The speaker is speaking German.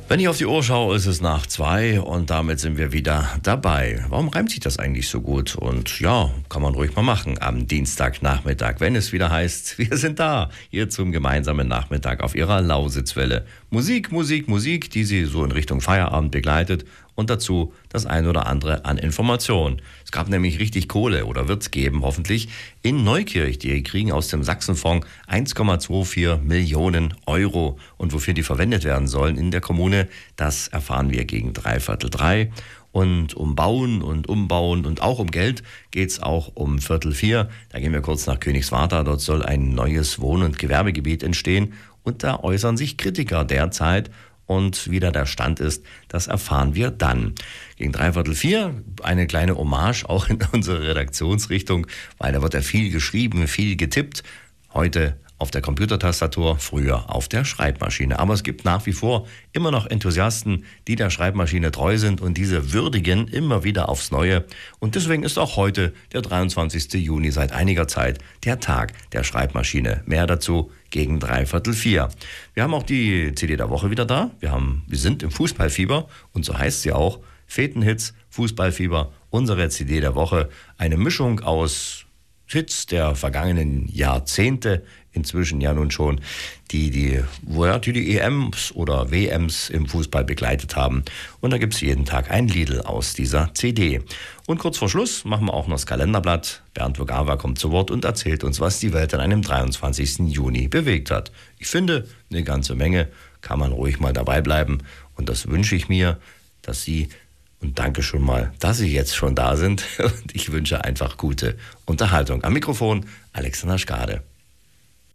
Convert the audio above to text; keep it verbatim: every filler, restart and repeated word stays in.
Wenn ich auf die Uhr schaue, ist es nach zwei und damit sind wir wieder dabei. Warum reimt sich das eigentlich so gut? Und ja, kann man ruhig mal machen am Dienstagnachmittag, wenn es wieder heißt, wir sind da, hier zum gemeinsamen Nachmittag auf Ihrer Lausitzwelle. Musik, Musik, Musik, die Sie so in Richtung Feierabend begleitet und dazu das ein oder andere an Informationen. Es gab nämlich richtig Kohle oder wird es geben, hoffentlich, in Neukirch. Die kriegen aus dem Sachsenfonds eins Komma vierundzwanzig Millionen Euro. Und wofür die verwendet werden sollen in der Kommune, das erfahren wir gegen dreiviertel drei. Und um Bauen und Umbauen und auch um Geld geht es auch um Viertel vier. Da gehen wir kurz nach Königswartha. Dort soll ein neues Wohn- und Gewerbegebiet entstehen. Und da äußern sich Kritiker derzeit. Und wie da der Stand ist, das erfahren wir dann. Gegen dreiviertel vier eine kleine Hommage auch in unsere Redaktionsrichtung, weil da wird ja viel geschrieben, viel getippt. Heute auf der Computertastatur, früher auf der Schreibmaschine. Aber es gibt nach wie vor immer noch Enthusiasten, die der Schreibmaschine treu sind und diese würdigen immer wieder aufs Neue. Und deswegen ist auch heute, der dreiundzwanzigsten Juni, seit einiger Zeit der Tag der Schreibmaschine. Mehr dazu gegen dreiviertel vier. Wir haben auch die C D der Woche wieder da. Wir, haben, wir sind im Fußballfieber und so heißt sie auch. Fetenhits, Fußballfieber, unsere C D der Woche. Eine Mischung aus Hits der vergangenen Jahrzehnte, inzwischen ja nun schon, die die, die, die E Ms oder W Ms im Fußball begleitet haben. Und da gibt es jeden Tag ein Liedl aus dieser C D. Und kurz vor Schluss machen wir auch noch das Kalenderblatt. Bernd Vogawa kommt zu Wort und erzählt uns, was die Welt an einem dreiundzwanzigsten Juni bewegt hat. Ich finde, eine ganze Menge, kann man ruhig mal dabei bleiben. Und das wünsche ich mir, dass Sie, und danke schon mal, dass Sie jetzt schon da sind. Und ich wünsche einfach gute Unterhaltung. Am Mikrofon Alexander Schkade.